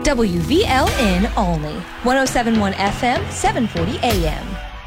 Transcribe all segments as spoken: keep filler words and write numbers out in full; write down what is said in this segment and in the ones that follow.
W V L N Olney, one oh seven point one F M, seven forty A M.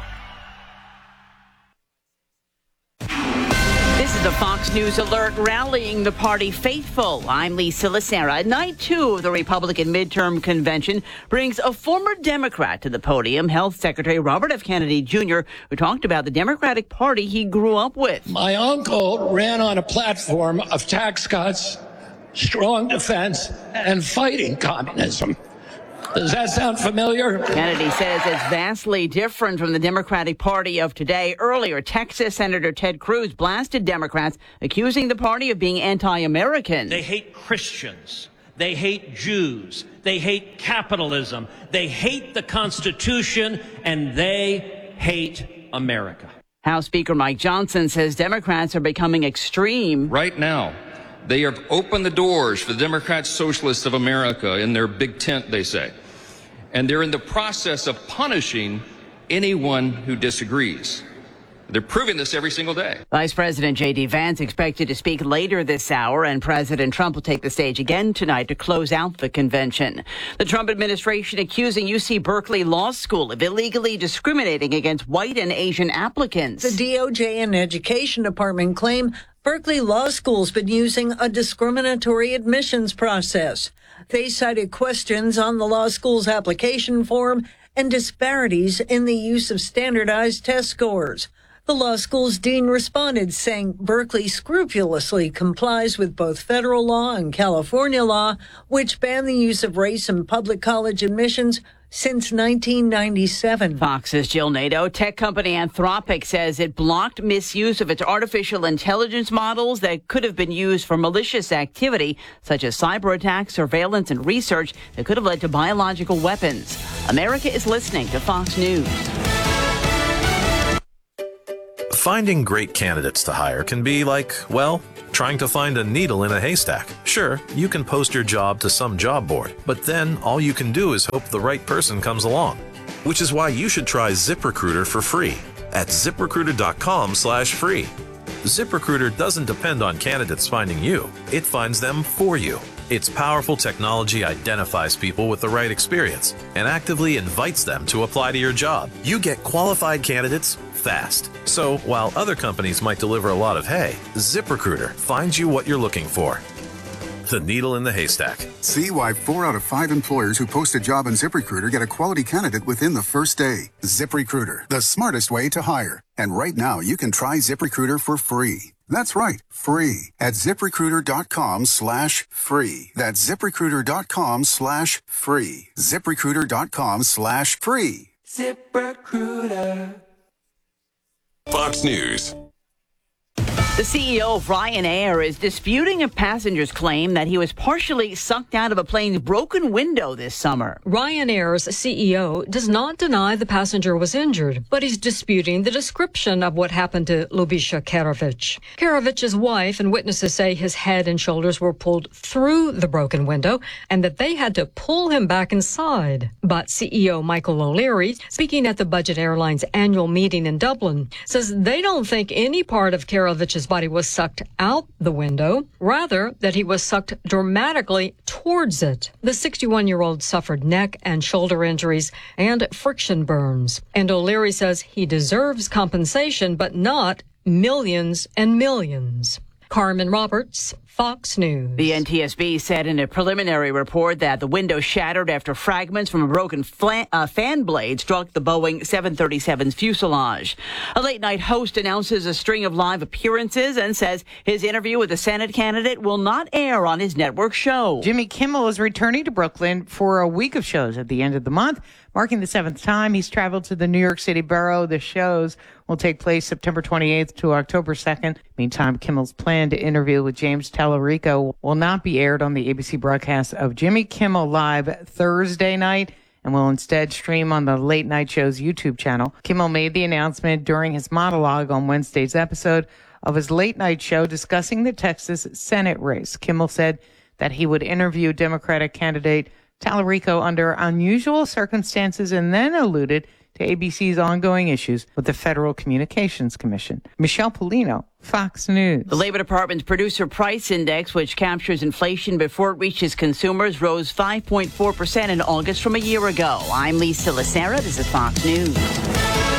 This is the Fox News Alert rallying the party faithful. I'm Lisa Lacera. Night two of the Republican midterm convention brings a former Democrat to the podium, Health Secretary Robert F. Kennedy Junior, who talked about the Democratic Party he grew up with. My uncle ran on a platform of tax cuts, strong defense, and fighting communism. Does that sound familiar? Kennedy says it's vastly different from the Democratic Party of today. Earlier, Texas Senator Ted Cruz blasted Democrats, accusing the party of being anti-American. They hate Christians. They hate Jews. They hate capitalism. They hate the Constitution, and they hate America. House Speaker Mike Johnson says Democrats are becoming extreme. Right now, they have opened the doors for the Democrat Socialists of America in their big tent, they say. And they're in the process of punishing anyone who disagrees. They're proving this every single day. Vice President J D. Vance expected to speak later this hour, and President Trump will take the stage again tonight to close out the convention. The Trump administration accusing U C Berkeley Law School of illegally discriminating against white and Asian applicants. The D O J and Education Department claim Berkeley Law School's been using a discriminatory admissions process. They cited questions on the law school's application form and disparities in the use of standardized test scores. The law school's dean responded, saying Berkeley scrupulously complies with both federal law and California law, which ban the use of race in public college admissions since nineteen ninety-seven. Fox's Jill Nato. Tech company Anthropic says it blocked misuse of its artificial intelligence models that could have been used for malicious activity, such as cyber attacks, surveillance, and research that could have led to biological weapons. America is listening to Fox News. Finding great candidates to hire can be like, well, trying to find a needle in a haystack. Sure, you can post your job to some job board, but then all you can do is hope the right person comes along. Which is why you should try ZipRecruiter for free at ZipRecruiter.com slash free. ZipRecruiter doesn't depend on candidates finding you. It finds them for you. Its powerful technology identifies people with the right experience and actively invites them to apply to your job. You get qualified candidates fast. So while other companies might deliver a lot of hay, ZipRecruiter finds you what you're looking for. The needle in the haystack. See why four out of five employers who post a job on ZipRecruiter get a quality candidate within the first day. ZipRecruiter, the smartest way to hire. And right now, you can try ZipRecruiter for free. That's right, free at ZipRecruiter.com slash free. That's ZipRecruiter.com slash free. ZipRecruiter.com slash free. ZipRecruiter. Fox News. The C E O of Ryanair is disputing a passenger's claim that he was partially sucked out of a plane's broken window this summer. Ryanair's C E O does not deny the passenger was injured, but he's disputing the description of what happened to Lubisha Karovic. Karovic's wife and witnesses say his head and shoulders were pulled through the broken window and that they had to pull him back inside. But C E O Michael O'Leary, speaking at the Budget Airlines annual meeting in Dublin, says they don't think any part of Karovic's body was sucked out the window, rather that he was sucked dramatically towards it. The sixty-one-year-old suffered neck and shoulder injuries and friction burns. And O'Leary says he deserves compensation, but not millions and millions. Carmen Roberts, Fox News. The N T S B said in a preliminary report that the window shattered after fragments from a broken flan, uh, fan blade struck the Boeing seven thirty-seven's fuselage. A late-night host announces a string of live appearances and says his interview with the Senate candidate will not air on his network show. Jimmy Kimmel is returning to Brooklyn for a week of shows at the end of the month, marking the seventh time he's traveled to the New York City borough. The shows will take place September twenty-eighth to October second. Meantime, Kimmel's planned interview with James Tallarico will not be aired on the A B C broadcast of Jimmy Kimmel Live Thursday night and will instead stream on the Late Night Show's YouTube channel. Kimmel made the announcement during his monologue on Wednesday's episode of his late night show discussing the Texas Senate race. Kimmel said that he would interview Democratic candidate Tallarico under unusual circumstances and then alluded to A B C's ongoing issues with the Federal Communications Commission. Michelle Polino, Fox News. The Labor Department's Producer Price Index, which captures inflation before it reaches consumers, rose five point four percent in August from a year ago. I'm Lisa Lacera. This is Fox News.